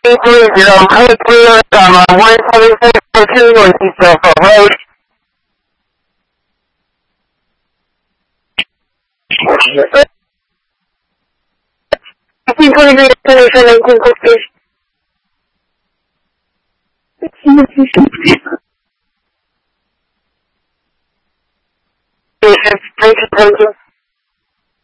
hopefully, 17642 North East Belleville Road. I think 23 destination 19